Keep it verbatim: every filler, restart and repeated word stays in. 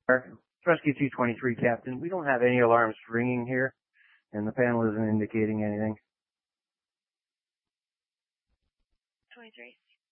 Rescue two twenty-three, Captain. We don't have any alarms ringing here, and the panel isn't indicating anything. twenty-three.